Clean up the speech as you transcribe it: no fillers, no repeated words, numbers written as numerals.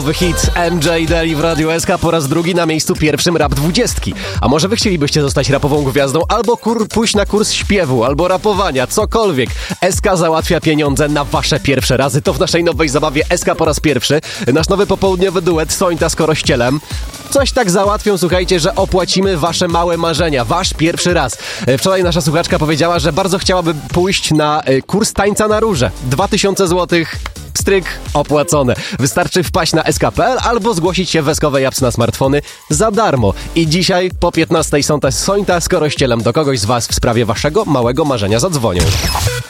Hit MJ Daly w Radiu SK po raz drugi na miejscu pierwszym Rap 20. A może wy chcielibyście zostać rapową gwiazdą, albo pójść na kurs śpiewu, albo rapowania, cokolwiek. SK załatwia pieniądze na wasze pierwsze razy. To w naszej nowej zabawie SK po raz pierwszy. Nasz nowy popołudniowy duet Sońta z Korościelem. Coś tak załatwią, słuchajcie, że opłacimy wasze małe marzenia, wasz pierwszy raz. Wczoraj nasza słuchaczka powiedziała, że bardzo chciałaby pójść na kurs tańca na róże. 2000 złotych. Pstryk, opłacone. Wystarczy wpaść na sk.pl albo zgłosić się w Eskowej Apps na smartfony za darmo. I dzisiaj po 15 Sońta z Korościelem do kogoś z was w sprawie waszego małego marzenia zadzwonią.